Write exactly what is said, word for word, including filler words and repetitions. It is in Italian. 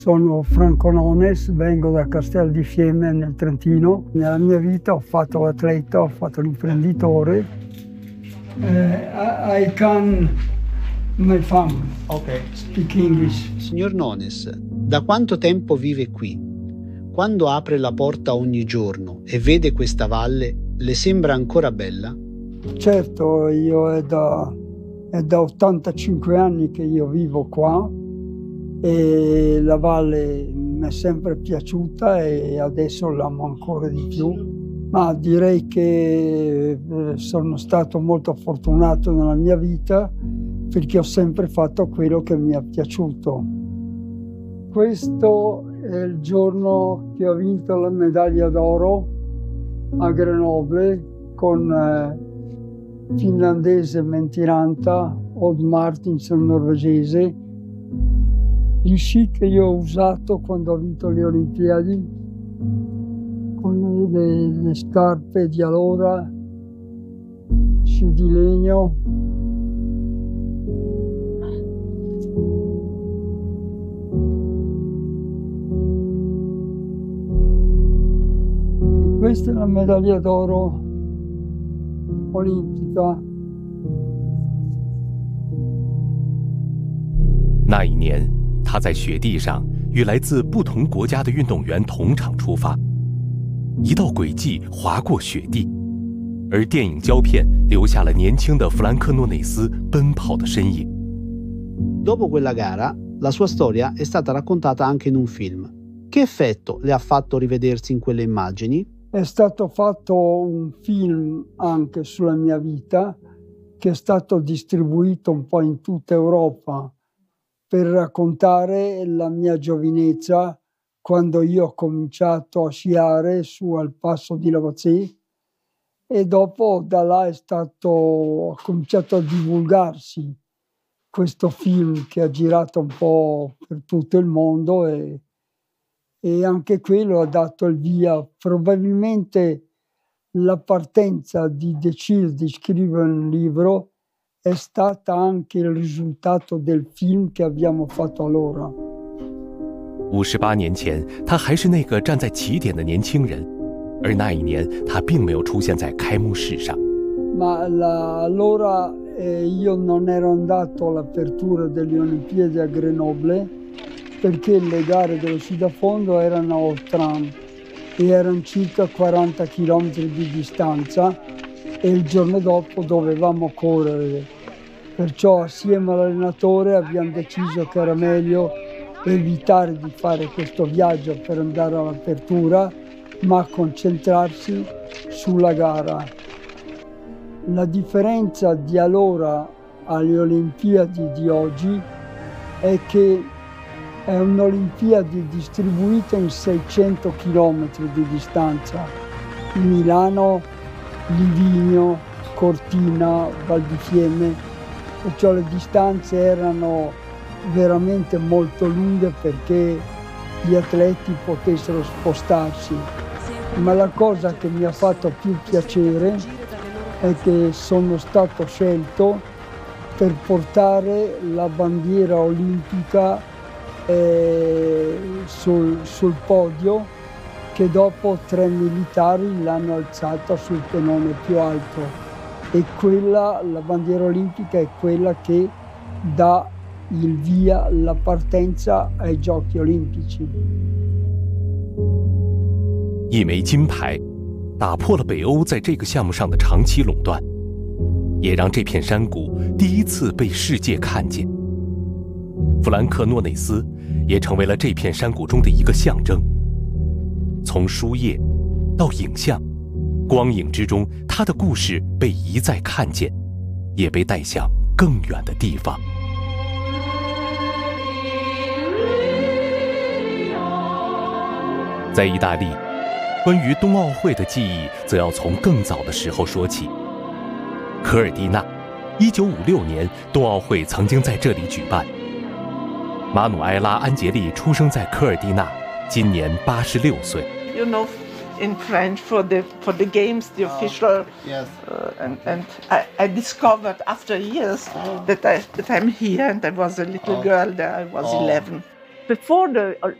Sono Franco Nones, vengo da Castel di Fiemme nel Trentino. Nella mia vita ho fatto l'atleta, ho fatto l'imprenditore. Uh, I can my family. Ok. Speak English. Signor Nones, da quanto tempo vive qui? Quando apre la porta ogni giorno e vede questa valle, le sembra ancora bella? Certo, io è da, è da ottantacinque anni che io vivo qua e la valle mi è sempre piaciuta e adesso l'amo ancora di più. Ma direi che sono stato molto fortunato nella mia vita perché ho sempre fatto quello che mi è piaciuto. Questo è il giorno che ho vinto la medaglia d'oro a Grenoble con eh, finlandese Mentiranta, Odd Martinsen norvegese. Gli sci che io ho usato quando ho vinto le Olimpiadi, con le, le scarpe di allora, sci di legno. Questa è la medaglia d'oro olimpica. 那一年，他在雪地上与来自不同国家的运动员同场出发，一道轨迹划过雪地，而电影胶片留下了年轻的弗兰克·诺内斯奔跑的身影。 Dopo quella gara, la sua storia è stata raccontata anche in un film. Che effetto le ha fatto rivedersi in quelle immagini? È stato fatto un film anche sulla mia vita che è stato distribuito un po' in tutta Europa per raccontare la mia giovinezza quando io ho cominciato a sciare su al passo di Lavazze e dopo da là è stato, ha cominciato a divulgarsi questo film che ha girato un po' per tutto il mondo e e anche quello ha dato il via. Probabilmente la partenza di decidere di scrivere un libro è stata anche il risultato del film che abbiamo fatto allora. 五十八年前，他还是那个站在起点的年轻人，而那一年他并没有出现在开幕式上。 Ma la, allora eh, io non ero andato all'apertura delle Olimpiadi a Grenoble perché le gare dello sci da fondo erano a Oltran e erano circa quaranta chilometri di distanza e il giorno dopo dovevamo correre. Perciò assieme all'allenatore abbiamo deciso che era meglio evitare di fare questo viaggio per andare all'apertura, ma concentrarsi sulla gara. La differenza di allora alle Olimpiadi di oggi è che è un'Olimpiadi distribuita in seicento chilometri di distanza. Milano, Livigno, Cortina, Val di Fiemme, perciò le distanze erano veramente molto lunghe perché gli atleti potessero spostarsi. Ma la cosa che mi ha fatto più piacere è che sono stato scelto per portare la bandiera olimpica Eh, sul, sul podio che dopo tre militari l'hanno alzata sul pennone più alto e quella, la bandiera olimpica è quella che dà il via, la partenza ai Giochi Olimpici. 一枚金牌打破了北欧在这个项目上的长期垄断，也让这片山谷第一次被世界看见。弗兰克·诺内斯也成为了这片山谷中的一个象征。从书页到影像，光影之中，他的故事被一再看见，也被带向更远的地方。在意大利，关于冬奥会的记忆则要从更早的时候说起。科尔蒂纳，一九五六年冬奥会曾经在这里举办。马努埃拉·安杰利出生在科尔蒂纳，今年八十六岁。 You know, in French for the for the games, the official. Yes. Uh, and and I, I discovered after years that I that I'm here, and I was a little girl there. I was eleven. before the